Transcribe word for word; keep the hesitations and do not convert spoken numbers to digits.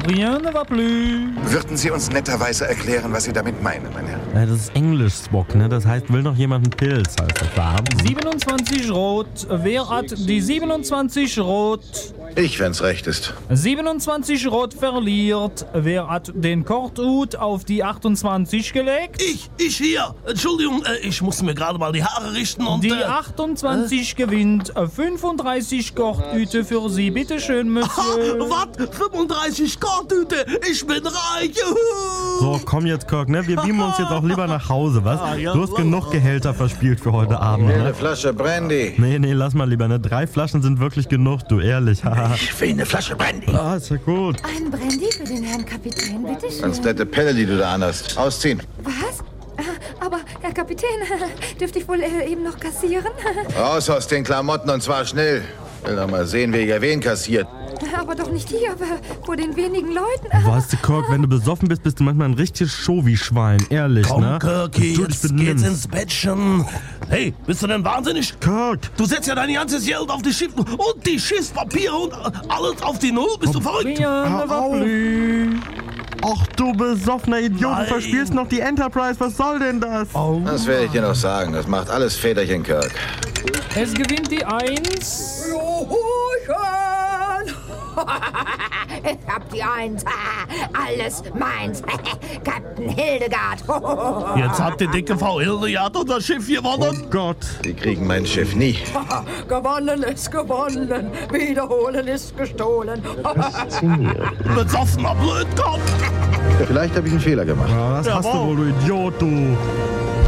Rien ne va plus. Würden Sie uns netterweise erklären, was Sie damit meinen, mein Herr? Ja, das ist Englisch, Spock, ne? Das heißt, will noch jemand einen Pilz, heißt das da. siebenundzwanzig rot. Wer hat die siebenundzwanzig rot? Ich, wenn's recht ist. siebenundzwanzig rot verliert. Wer hat den Korthut auf die achtundzwanzig gelegt? Ich, ich hier. Entschuldigung, äh, ich musste mir gerade mal die Haare richten und... Die äh, achtundzwanzig äh? gewinnt. fünfunddreißig Korthüte für Sie. Bitte schön, Monsieur. Was? fünfunddreißig Korthüte? Ich bin reich. Juhu. So, komm jetzt, Kirk, ne? Wir beamen uns jetzt auch lieber nach Hause, was? Ah, ja. Du hast genug Gehälter verspielt für heute Abend, Eine ne? Flasche Brandy. Nee, nee, lass mal lieber, ne? Drei Flaschen sind wirklich genug, du, ehrlich. Haha. Ich will eine Flasche Brandy. Ah, ist ja gut. Ein Brandy für den Herrn Kapitän, bitte schön. Ganz nette Pelle, die du da anhast. Ausziehen. Was? Ah, Aber, Herr Kapitän, dürfte ich wohl äh, eben noch kassieren? Raus aus den Klamotten und zwar schnell. Will doch mal sehen, wer hier wen kassiert. Aber doch nicht hier, aber vor den wenigen Leuten. Weißt du, Kirk, wenn du besoffen bist, bist du manchmal ein richtiges Show-wie-Schwein, ehrlich, Komm, ne? Kirky, Du dich jetzt geht's benimmst. ins Bettchen. Hey, bist du denn wahnsinnig? Kirk! Du setzt ja dein ganzes Geld auf die Schiff und die Schiffspapiere und alles auf die Null. Bist du verrückt? Rien ne va auf. plus. Ach du besoffener Idiot, Nein. du verspielst noch die Enterprise, was soll denn das? Oh. Das werde ich dir noch sagen. Das macht alles Väterchen, Kirk. Es gewinnt die Eins. Ich hab die Eins. Alles meins. Captain Hildegard. Jetzt hat die dicke Frau Hildegard unser Schiff gewonnen. Oh Gott. Die kriegen mein Schiff nie. Gewonnen ist gewonnen, wiederholen ist gestohlen. Besoffener Blödkopf. Vielleicht habe ich einen Fehler gemacht. Ja, was hast du Jawohl. wohl, du Idiot, du?